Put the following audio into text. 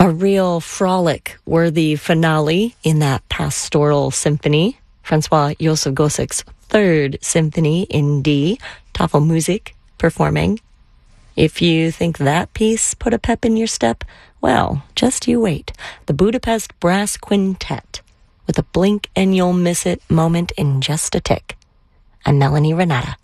A real frolic-worthy finale in that pastoral symphony, Francois Josef Gossek's Third Symphony in D, Tafelmusik performing. If you think that piece put a pep in your step, well, just you wait. The Budapest Brass Quintet, with a blink and you'll miss it moment in just a tick. I'm Melanie Renata.